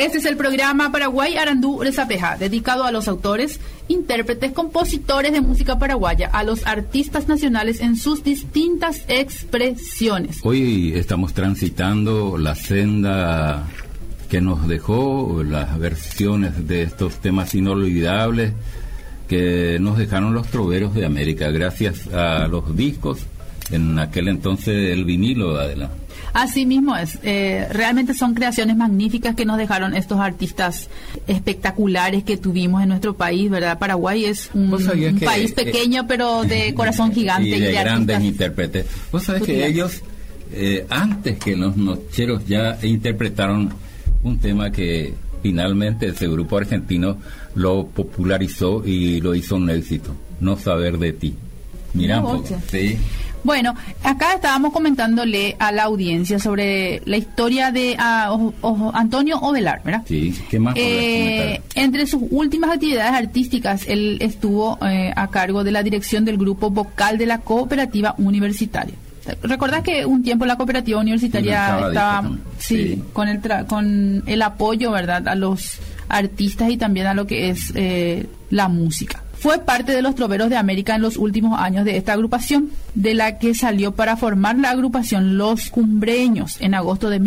Este es el programa Paraguay Arandú Rezapeja, dedicado a los autores, intérpretes, compositores de música paraguaya, a los artistas nacionales en sus distintas expresiones. Hoy estamos transitando la senda que nos dejó las versiones de estos temas inolvidables que nos dejaron los troveros de América, gracias a los discos, en aquel entonces el vinilo, Adela. Así mismo es, realmente son creaciones magníficas que nos dejaron estos artistas espectaculares que tuvimos en nuestro país, ¿verdad? Paraguay es un país pequeño, pero de corazón gigante. Y de grandes intérpretes. Vos sabés que ellos, antes que los nocheros, ya interpretaron un tema que finalmente ese grupo argentino lo popularizó y lo hizo un éxito, No saber de ti. Mirá un poco, sí. Bueno, acá estábamos comentándole a la audiencia sobre la historia de Antonio Ovelar, ¿verdad? Sí, ¿qué más? Entre sus últimas actividades artísticas, él estuvo a cargo de la dirección del grupo vocal de la cooperativa universitaria. ¿Recordás que un tiempo la cooperativa universitaria estaba con el apoyo, ¿verdad?, a los artistas y también a lo que es la música? Fue parte de los Troveros de América en los últimos años de esta agrupación, de la que salió para formar la agrupación Los Cumbreños en agosto de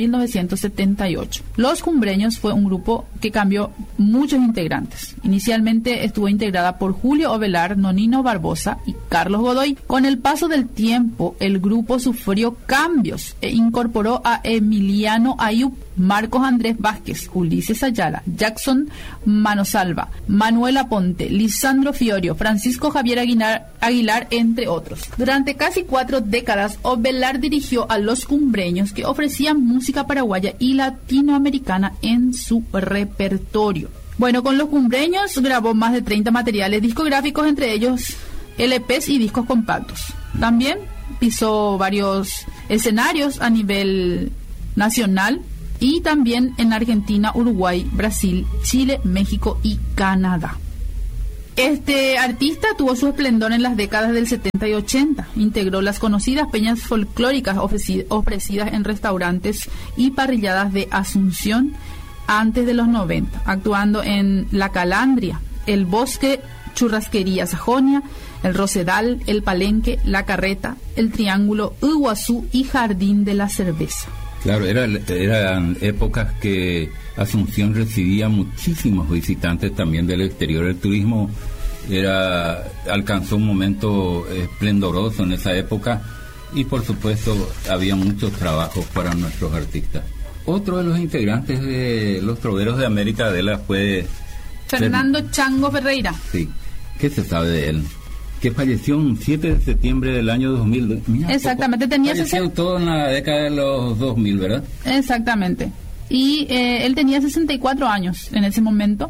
1978. Los Cumbreños fue un grupo que cambió muchos integrantes. Inicialmente estuvo integrada por Julio Ovelar, Nonino Barbosa y Carlos Godoy. Con el paso del tiempo, el grupo sufrió cambios e incorporó a Emiliano Ayub, Marcos Andrés Vázquez, Ulises Ayala, Jackson Manosalva, Manuel Aponte, Lisandro Fiorio, Francisco Javier Aguilar, entre otros. Durante casi 4 décadas, Ovelar dirigió a Los Cumbreños, que ofrecían música paraguaya y latinoamericana en su repertorio. Bueno, con Los Cumbreños grabó más de 30 materiales discográficos, entre ellos LPs y discos compactos. También pisó varios escenarios a nivel nacional, y también en Argentina, Uruguay, Brasil, Chile, México y Canadá. Este artista tuvo su esplendor en las décadas del 70 y 80. Integró las conocidas peñas folclóricas ofrecidas en restaurantes y parrilladas de Asunción antes de los 90, actuando en La Calandria, El Bosque, Churrasquería Sajonia, El Rosedal, El Palenque, La Carreta, El Triángulo, Iguazú y Jardín de la Cerveza. Claro, eran épocas que Asunción recibía muchísimos visitantes también del exterior. El turismo alcanzó un momento esplendoroso en esa época y por supuesto había muchos trabajos para nuestros artistas. Otro de los integrantes de los Troveros de América Adela fue Fernando Chango Ferreira. Sí, ¿qué se sabe de él? Que falleció un 7 de septiembre del año 2000. Mira, exactamente, tenía todo en la década de los 2000, ¿verdad? Exactamente. Y él tenía 64 años en ese momento.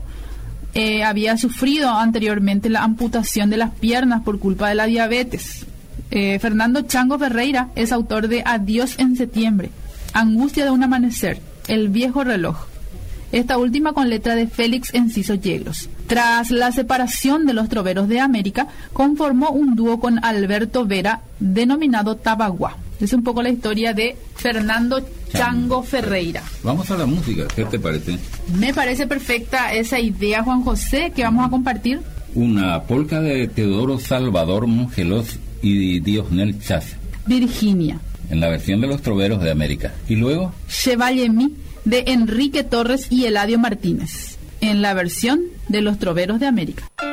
Había sufrido anteriormente la amputación de las piernas por culpa de la diabetes. Fernando Chango Ferreira es autor de Adiós en septiembre, Angustia de un amanecer, El viejo reloj. Esta última con letra de Félix Enciso Yegros. Tras la separación de los Troveros de América, conformó un dúo con Alberto Vera denominado Tabaguá. Es un poco la historia de Fernando Chango Ferreira. Vamos a la música, ¿qué te parece? Me parece perfecta esa idea, Juan José, que vamos a compartir. Una polca de Teodoro Salvador Mongelos y Diosnel Chas. Virginia. En la versión de los Troveros de América. Y luego Chevalier Mi, de Enrique Torres y Eladio Martínez, en la versión de los Troveros de América.